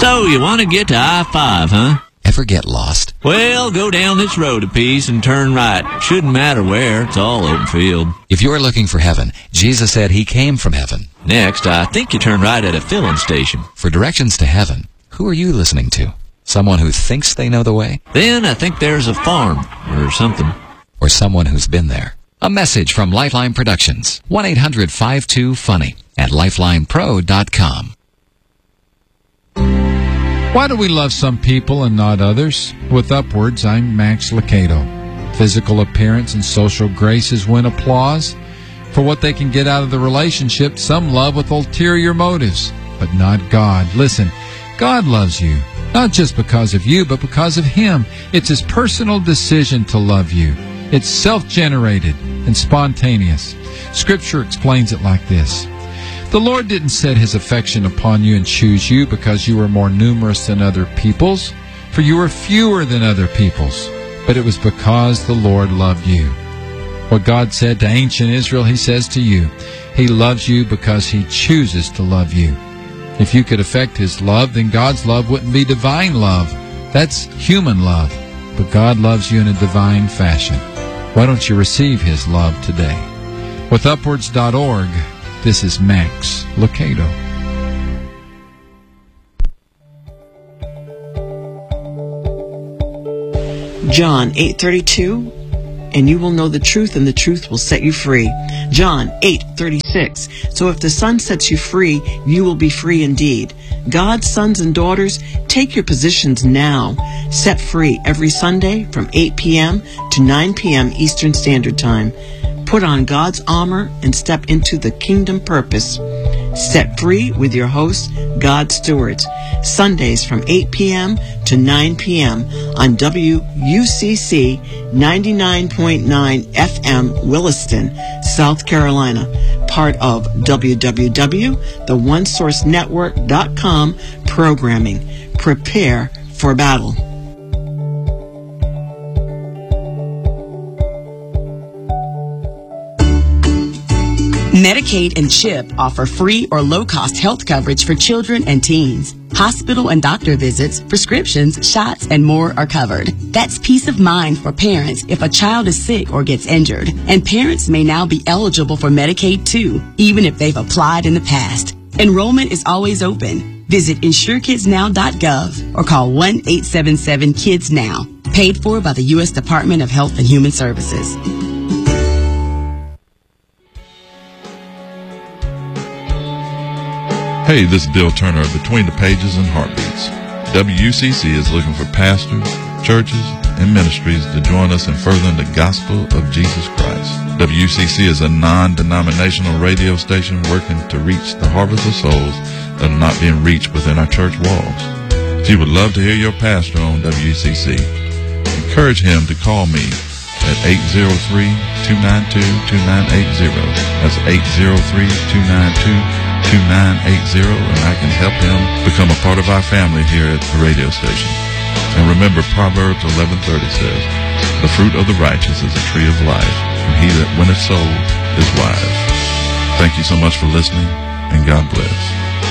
So, you want to get to I-5, huh? Ever get lost? Well, go down this road a piece and turn right. Shouldn't matter where, it's all open field. If you're looking for heaven, Jesus said he came from heaven. Next, I think you turn right at a filling station. For directions to heaven, who are you listening to? Someone who thinks they know the way? Then I think there's a farm, or something. Or someone who's been there. A message from Lifeline Productions. 1-800-52-FUNNY at lifelinepro.com. Why do we love some people and not others? With Upwards, I'm Max Lucado. Physical appearance and social graces win applause. For what they can get out of the relationship, some love with ulterior motives, but not God. Listen, God loves you, not just because of you, but because of Him. It's His personal decision to love you. It's self-generated and spontaneous. Scripture explains it like this. The Lord didn't set His affection upon you and choose you because you were more numerous than other peoples, for you were fewer than other peoples, but it was because the Lord loved you. What God said to ancient Israel, He says to you. He loves you because He chooses to love you. If you could affect His love, then God's love wouldn't be divine love. That's human love. But God loves you in a divine fashion. Why don't you receive His love today? With Upwards.org, this is Max Lucado. John 8:32, and you will know the truth, and the truth will set you free. John 8:36, so if the Son sets you free, you will be free indeed. God's sons and daughters, take your positions now. Set free every Sunday from 8 p.m. to 9 p.m. Eastern Standard Time. Put on God's armor and step into the kingdom purpose. Set free with your host, God Stewards. Sundays from 8 p.m. to 9 p.m. on WUCC 99.9 FM Williston, South Carolina. Part of www.theonesourcenetwork.com programming. Prepare for battle. Medicaid and CHIP offer free or low-cost health coverage for children and teens. Hospital and doctor visits, prescriptions, shots, and more are covered. That's peace of mind for parents if a child is sick or gets injured. And parents may now be eligible for Medicaid too, even if they've applied in the past. Enrollment is always open. Visit InsureKidsNow.gov or call 1-877-KIDS-NOW. Paid for by the U.S. Department of Health and Human Services. Hey, this is Bill Turner of Between the Pages and Heartbeats. WUCC is looking for pastors, churches, and ministries to join us in furthering the gospel of Jesus Christ. WUCC is a non-denominational radio station working to reach the harvest of souls that are not being reached within our church walls. If you would love to hear your pastor on WUCC, encourage him to call me at 803-292-2980. That's 803-292-2980, and I can help him become a part of our family here at the radio station. And remember, Proverbs 11:30 says, the fruit of the righteous is a tree of life, and he that winneth souls is wise. Thank you so much for listening, and God bless.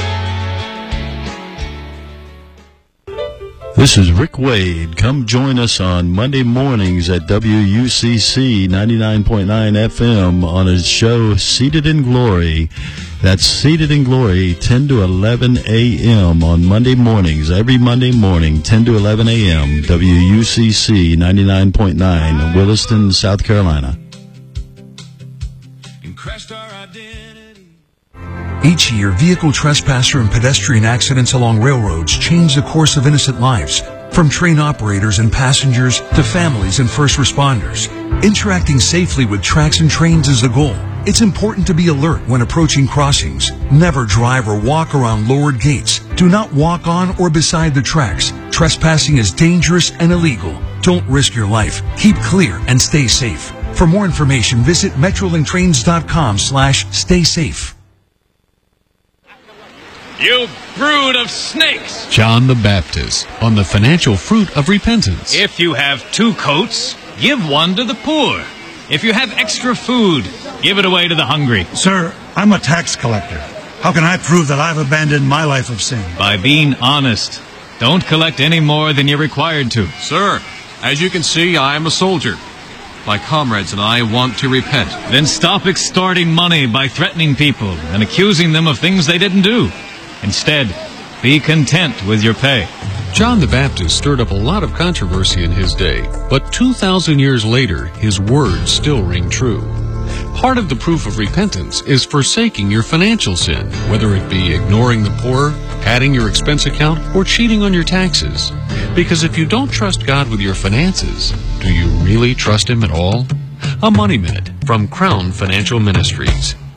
This is Rick Wade. Come join us on Monday mornings at WUCC 99.9 FM on his show Seated in Glory. That's Seated in Glory, 10 to 11 a.m. on Monday mornings. Every Monday morning, 10 to 11 a.m., WUCC 99.9, Williston, South Carolina. Each year, vehicle trespasser and pedestrian accidents along railroads change the course of innocent lives, from train operators and passengers to families and first responders. Interacting safely with tracks and trains is the goal. It's important to be alert when approaching crossings. Never drive or walk around lowered gates. Do not walk on or beside the tracks. Trespassing is dangerous and illegal. Don't risk your life. Keep clear and stay safe. For more information, visit metrolinktrains.com/stay safe. You brood of snakes! John the Baptist on the financial fruit of repentance. If you have 2 coats, give one to the poor. If you have extra food, give it away to the hungry. Sir, I'm a tax collector. How can I prove that I've abandoned my life of sin? By being honest. Don't collect any more than you're required to. Sir, as you can see, I am a soldier. My comrades and I want to repent. Then stop extorting money by threatening people and accusing them of things they didn't do. Instead, be content with your pay. John the Baptist stirred up a lot of controversy in his day, but 2,000 years later, his words still ring true. Part of the proof of repentance is forsaking your financial sin, whether it be ignoring the poor, padding your expense account, or cheating on your taxes. Because if you don't trust God with your finances, do you really trust Him at all? A Money Minute from Crown Financial Ministries.